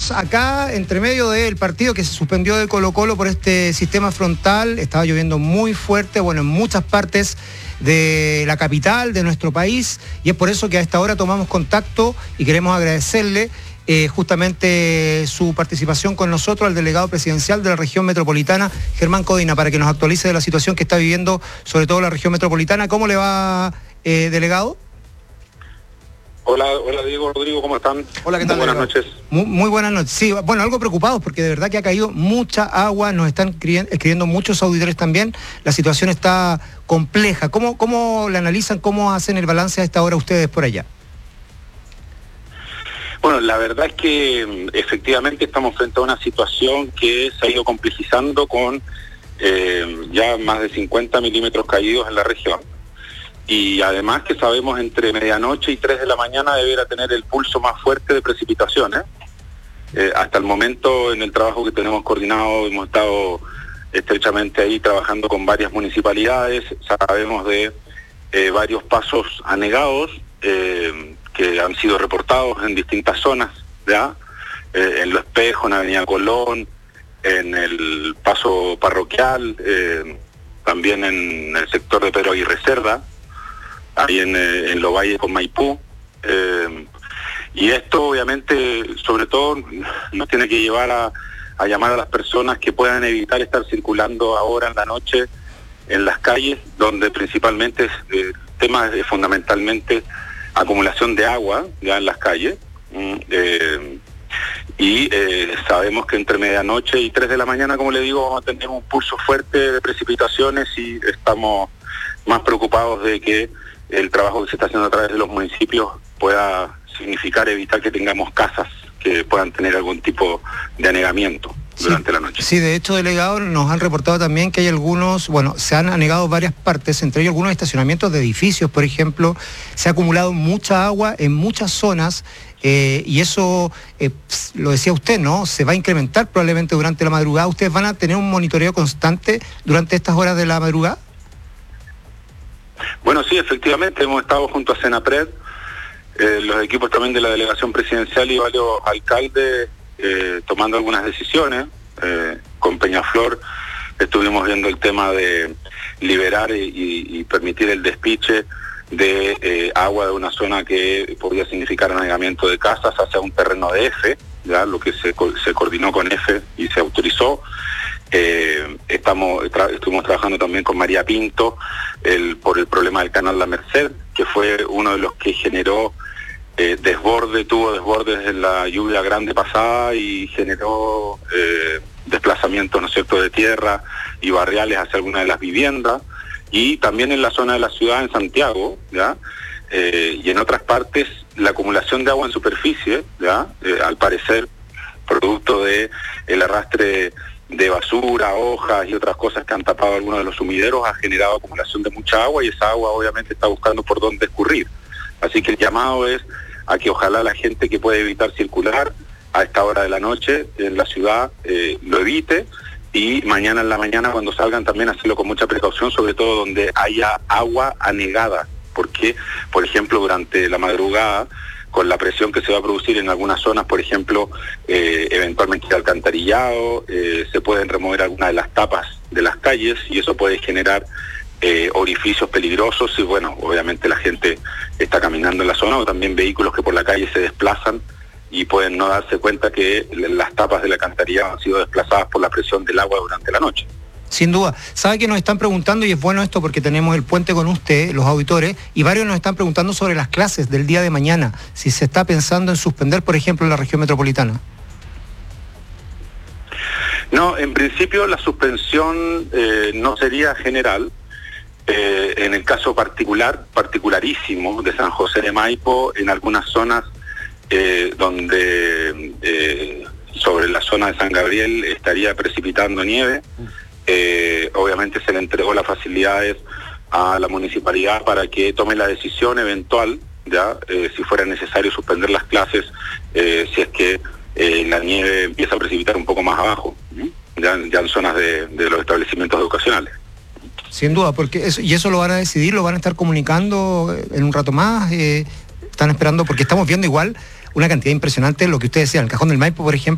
estamos acá entre medio del partido que se suspendió de Colo-Colo por este sistema frontal. Estaba lloviendo muy fuerte, bueno, en muchas partes de la capital de nuestro país, y es por eso que a esta hora tomamos contacto y queremos agradecerle justamente su participación con nosotros al delegado presidencial de la región metropolitana, Germán Codina, para que nos actualice de la situación que está viviendo sobre todo la región metropolitana. ¿Cómo le va, delegado? Hola Diego, Rodrigo, ¿cómo están? Hola, ¿qué tal? Buenas noches. Muy buenas noches. Sí, bueno, algo preocupados porque de verdad que ha caído mucha agua, nos están escribiendo muchos auditores también, la situación está compleja. ¿Cómo la analizan, cómo hacen el balance a esta hora ustedes por allá? Bueno, la verdad es que efectivamente estamos frente a una situación que se ha ido complejizando con ya más de 50 milímetros caídos en la región. Y además que sabemos entre medianoche y 3 de la mañana deberá tener el pulso más fuerte de precipitaciones. Hasta el momento en el trabajo que tenemos coordinado hemos estado estrechamente ahí trabajando con varias municipalidades. Sabemos de varios pasos anegados que han sido reportados en distintas zonas, ¿ya? En Lo Espejo, en Avenida Colón, en el paso parroquial, también en el sector de Pedro Aguirre Cerda, ahí en Lo Valle con Maipú, y esto obviamente sobre todo nos tiene que llevar a llamar a las personas que puedan evitar estar circulando ahora en la noche en las calles, donde principalmente temas fundamentalmente acumulación de agua ya en las calles, y sabemos que entre medianoche y 3 de la mañana, como le digo, vamos a tener un pulso fuerte de precipitaciones y estamos más preocupados de que el trabajo que se está haciendo a través de los municipios pueda significar evitar que tengamos casas que puedan tener algún tipo de anegamiento durante la noche. Sí, de hecho, delegado, nos han reportado también que hay algunos, se han anegado varias partes, entre ellos algunos estacionamientos de edificios, por ejemplo. Se ha acumulado mucha agua en muchas zonas y eso, lo decía usted, ¿no? Se va a incrementar probablemente durante la madrugada. ¿Ustedes van a tener un monitoreo constante durante estas horas de la madrugada? Bueno, sí, efectivamente, hemos estado junto a Senapred, los equipos también de la delegación presidencial y varios alcaldes tomando algunas decisiones. Con Peñaflor estuvimos viendo el tema de liberar y permitir el despiche de agua de una zona que podría significar anegamiento de casas hacia un terreno de F, ya lo que se coordinó con F y se autorizó. Estuvimos trabajando también con María Pinto por el problema del canal La Merced, que fue uno de los que generó tuvo desbordes en la lluvia grande pasada y generó desplazamiento, ¿no es cierto?, de tierra y barriales hacia algunas de las viviendas, y también en la zona de la ciudad, en Santiago, ¿ya? Y en otras partes la acumulación de agua en superficie, ¿ya? Al parecer producto de el arrastre de basura, hojas y otras cosas que han tapado algunos de los sumideros, ha generado acumulación de mucha agua y esa agua obviamente está buscando por dónde escurrir. Así que el llamado es a que ojalá la gente que puede evitar circular a esta hora de la noche en la ciudad lo evite, y mañana en la mañana cuando salgan también hacerlo con mucha precaución, sobre todo donde haya agua anegada, porque por ejemplo durante la madrugada, con la presión que se va a producir en algunas zonas, por ejemplo, eventualmente el alcantarillado, se pueden remover algunas de las tapas de las calles y eso puede generar orificios peligrosos y bueno, obviamente la gente está caminando en la zona, o también vehículos que por la calle se desplazan y pueden no darse cuenta que las tapas del alcantarillado han sido desplazadas por la presión del agua durante la noche. Sin duda. Sabe que nos están preguntando, y es bueno esto porque tenemos el puente con usted, los auditores, y varios nos están preguntando sobre las clases del día de mañana, si se está pensando en suspender, por ejemplo, en la región metropolitana. No, en principio la suspensión no sería general. En el caso particularísimo de San José de Maipo, en algunas zonas donde sobre la zona de San Gabriel estaría precipitando nieve, obviamente se le entregó las facilidades a la municipalidad para que tome la decisión eventual, ya si fuera necesario suspender las clases, si es que la nieve empieza a precipitar un poco más abajo, ya en zonas de los establecimientos educacionales. Sin duda, porque eso lo van a decidir, lo van a estar comunicando en un rato más, están esperando, porque estamos viendo igual una cantidad impresionante, lo que ustedes decían, el Cajón del Maipo, por ejemplo.